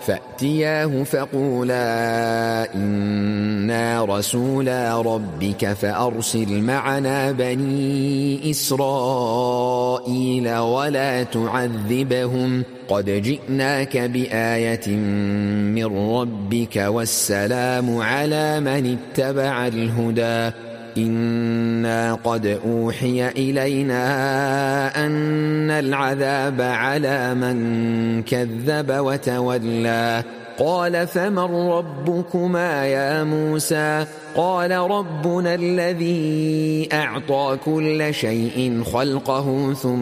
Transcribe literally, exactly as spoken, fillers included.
فأتياه فقولا إنا رسولا ربك فأرسل معنا بني إسرائيل ولا تعذبهم قد جئناك بآية من ربك والسلام على من اتبع الهدى إنا قد أوحي إلينا أن العذاب على من كذب وتولى قال فمن ربكما يا موسى قال ربنا الذي أعطى كل شيء خلقه ثم